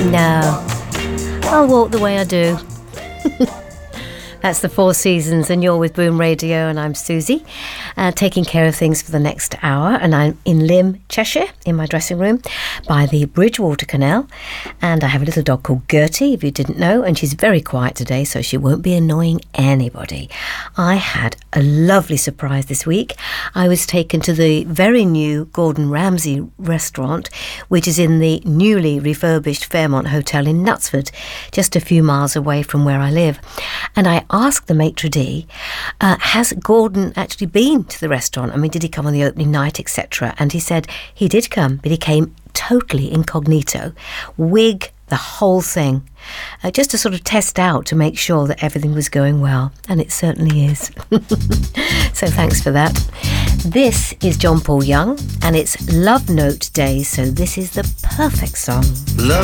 No, I'll walk the way I do. That's the Four Seasons, and you're with Boom Radio, and I'm Susie, taking care of things for the next hour. And I'm in Lymm, Cheshire, in my dressing room by the Bridgewater Canal. And I have a little dog called Gertie, if you didn't know, and she's very quiet today, so she won't be annoying anybody. I had a lovely surprise this week. I was taken to the very new Gordon Ramsay restaurant, which is in the newly refurbished Fairmont Hotel in Knutsford, just a few miles away from where I live. And I asked the maitre d', has Gordon actually been to the restaurant? I mean, did he come on the opening night, etc.? And he said he did come, but he came totally incognito, wig, the whole thing, just to sort of test out to make sure that everything was going well. And it certainly is. So thanks for that. This is John Paul Young, and it's Love Note Day, so this is the perfect song. Love